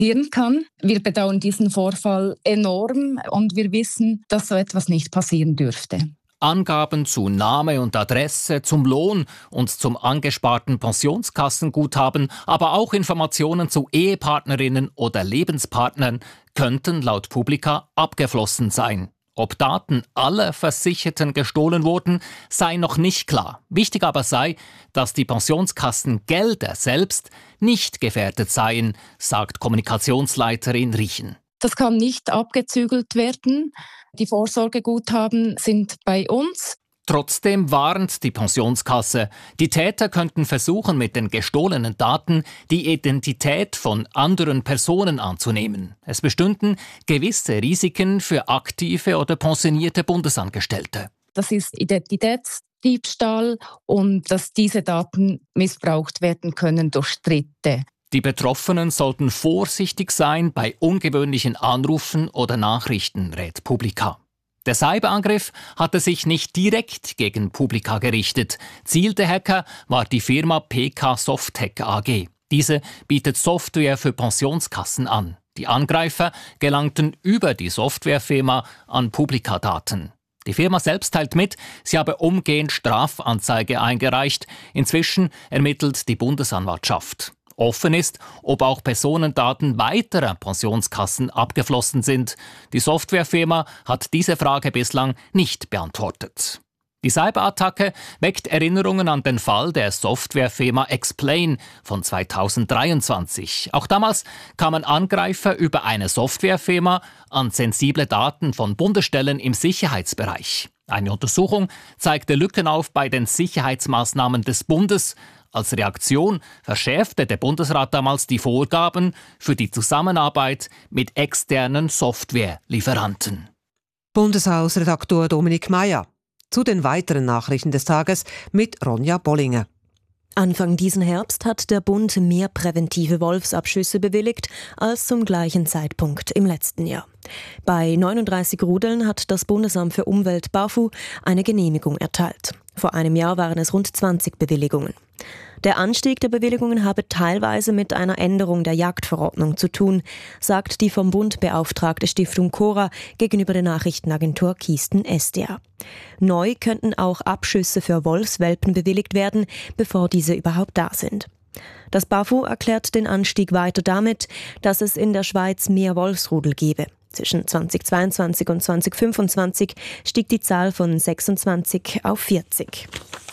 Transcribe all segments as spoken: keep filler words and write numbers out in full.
passieren kann. Wir bedauern diesen Vorfall enorm und wir wissen, dass so etwas nicht passieren dürfte. Angaben zu Name und Adresse, zum Lohn und zum angesparten Pensionskassenguthaben, aber auch Informationen zu Ehepartnerinnen oder Lebenspartnern könnten laut Publica abgeflossen sein. Ob Daten aller Versicherten gestohlen wurden, sei noch nicht klar. Wichtig aber sei, dass die Pensionskassengelder selbst nicht gefährdet seien, sagt Kommunikationsleiterin Riechen. Das kann nicht abgezügelt werden. Die Vorsorgeguthaben sind bei uns. Trotzdem warnt die Pensionskasse, die Täter könnten versuchen, mit den gestohlenen Daten die Identität von anderen Personen anzunehmen. Es bestünden gewisse Risiken für aktive oder pensionierte Bundesangestellte. Das ist Identitätsdiebstahl und dass diese Daten missbraucht werden können durch Dritte. Die Betroffenen sollten vorsichtig sein bei ungewöhnlichen Anrufen oder Nachrichten, rät Publica. Der Cyberangriff hatte sich nicht direkt gegen Publica gerichtet. Ziel der Hacker war die Firma P K Softec A G. Diese bietet Software für Pensionskassen an. Die Angreifer gelangten über die Softwarefirma an Publica-Daten. Die Firma selbst teilt mit, sie habe umgehend Strafanzeige eingereicht. Inzwischen ermittelt die Bundesanwaltschaft. Offen ist, ob auch Personendaten weiterer Pensionskassen abgeflossen sind. Die Softwarefirma hat diese Frage bislang nicht beantwortet. Die Cyberattacke weckt Erinnerungen an den Fall der Softwarefirma Explain von zweitausenddreiundzwanzig. Auch damals kamen Angreifer über eine Softwarefirma an sensible Daten von Bundesstellen im Sicherheitsbereich. Eine Untersuchung zeigte Lücken auf bei den Sicherheitsmaßnahmen des Bundes. Als Reaktion verschärfte der Bundesrat damals die Vorgaben für die Zusammenarbeit mit externen Softwarelieferanten. Bundeshausredaktor Dominik Mayer. Zu den weiteren Nachrichten des Tages mit Ronja Bollinger. Anfang diesen Herbst hat der Bund mehr präventive Wolfsabschüsse bewilligt als zum gleichen Zeitpunkt im letzten Jahr. Bei neununddreißig Rudeln hat das Bundesamt für Umwelt BAFU eine Genehmigung erteilt. Vor einem Jahr waren es rund zwanzig Bewilligungen. Der Anstieg der Bewilligungen habe teilweise mit einer Änderung der Jagdverordnung zu tun, sagt die vom Bund beauftragte Stiftung Cora gegenüber der Nachrichtenagentur Kiesten S D A. Neu könnten auch Abschüsse für Wolfswelpen bewilligt werden, bevor diese überhaupt da sind. Das BAFU erklärt den Anstieg weiter damit, dass es in der Schweiz mehr Wolfsrudel gebe. Zwischen zweitausendzweiundzwanzig und zweitausendfünfundzwanzig stieg die Zahl von sechsundzwanzig auf vierzig.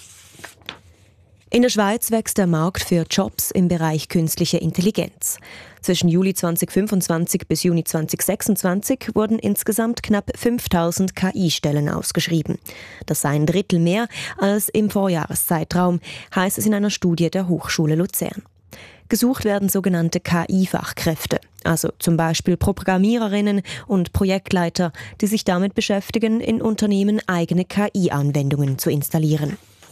In der Schweiz wächst der Markt für Jobs im Bereich künstliche Intelligenz. Zwischen Juli zweitausendfünfundzwanzig bis Juni zweitausendsechsundzwanzig wurden insgesamt knapp fünftausend K I-Stellen ausgeschrieben. Das sei ein Drittel mehr als im Vorjahreszeitraum, heißt es in einer Studie der Hochschule Luzern. Gesucht werden sogenannte K I-Fachkräfte, also zum Beispiel Programmiererinnen und Projektleiter, die sich damit beschäftigen, in Unternehmen eigene K I-Anwendungen zu installieren.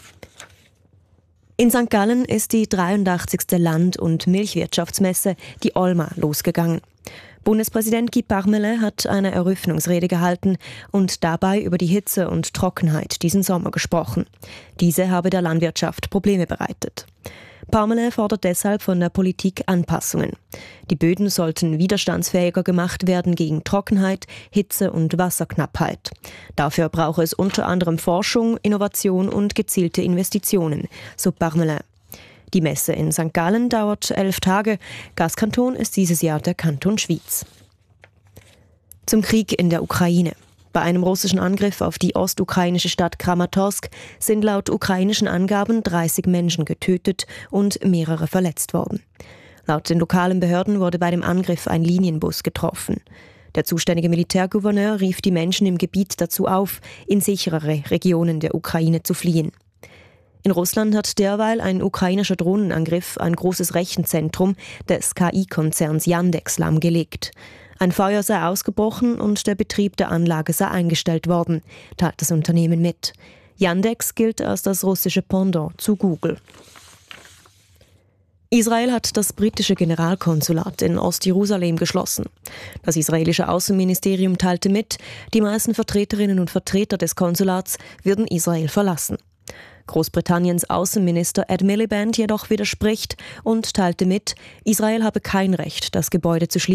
In Sankt Gallen ist die dreiundachtzigste Land- und Milchwirtschaftsmesse, die Olma, losgegangen. Bundespräsident Guy Parmelin hat eine Eröffnungsrede gehalten und dabei über die Hitze und Trockenheit diesen Sommer gesprochen. Diese habe der Landwirtschaft Probleme bereitet. Parmelin fordert deshalb von der Politik Anpassungen. Die Böden sollten widerstandsfähiger gemacht werden gegen Trockenheit, Hitze und Wasserknappheit. Dafür brauche es unter anderem Forschung, Innovation und gezielte Investitionen, so Parmelin. Die Messe in Sankt Gallen dauert elf Tage. Gastkanton ist dieses Jahr der Kanton Schwyz. Zum Krieg in der Ukraine. Bei einem russischen Angriff auf die ostukrainische Stadt Kramatorsk sind laut ukrainischen Angaben dreißig Menschen getötet und mehrere verletzt worden. Laut den lokalen Behörden wurde bei dem Angriff ein Linienbus getroffen. Der zuständige Militärgouverneur rief die Menschen im Gebiet dazu auf, in sicherere Regionen der Ukraine zu fliehen. In Russland hat derweil ein ukrainischer Drohnenangriff ein großes Rechenzentrum des K I-Konzerns Yandex lahmgelegt. Ein Feuer sei ausgebrochen und der Betrieb der Anlage sei eingestellt worden, teilt das Unternehmen mit. Yandex gilt als das russische Pendant zu Google. Israel hat das britische Generalkonsulat in Ostjerusalem geschlossen. Das israelische Außenministerium teilte mit, die meisten Vertreterinnen und Vertreter des Konsulats würden Israel verlassen. Großbritanniens Außenminister Ed Miliband jedoch widerspricht und teilte mit, Israel habe kein Recht, das Gebäude zu schließen.